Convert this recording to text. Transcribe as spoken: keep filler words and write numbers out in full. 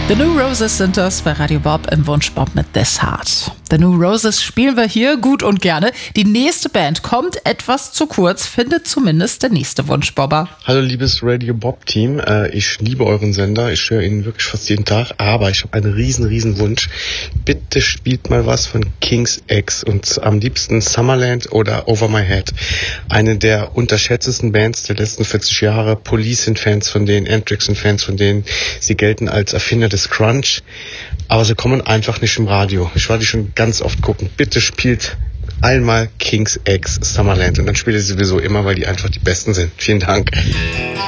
The New Roses sind das bei Radio Bob im Wunschbob mit This Heart. The New Roses spielen wir hier gut und gerne. Die nächste Band kommt etwas zu kurz, findet zumindest der nächste Wunschbobber. Hallo liebes Radio Bob Team, ich liebe euren Sender, ich höre ihn wirklich fast jeden Tag, aber ich habe einen riesen, riesen Wunsch. Bitte spielt mal was von King's X und am liebsten Summerland oder Over My Head. Eine der unterschätztesten Bands der letzten vierzig Jahre. Police sind Fans von denen, Anthrax sind Fans von denen. Sie gelten als Erfinder des Grunge, aber sie kommen einfach nicht im Radio. Ich war die schon ganz oft gucken. Bitte spielt einmal King's X Summerland und dann spielt ihr sowieso immer, weil die einfach die Besten sind. Vielen Dank.